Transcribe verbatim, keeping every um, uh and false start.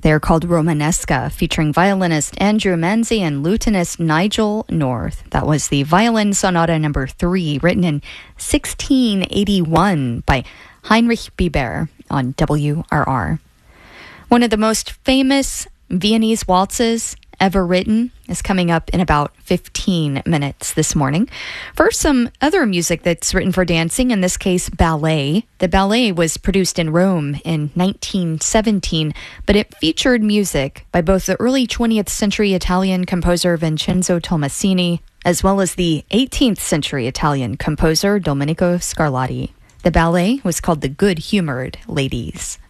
They are called Romanesca, featuring violinist Andrew Manzi and lutenist Nigel North. That was the Violin Sonata number three, written in sixteen eighty-one by Heinrich Biber on W R R. One of the most famous Viennese waltzes ever written is coming up in about fifteen minutes this morning. First, some other music that's written for dancing, in this case, ballet. The ballet was produced in Rome in nineteen seventeen, but it featured music by both the early twentieth century Italian composer Vincenzo Tommasini, as well as the eighteenth century Italian composer Domenico Scarlatti. The ballet was called The Good-Humored Ladies.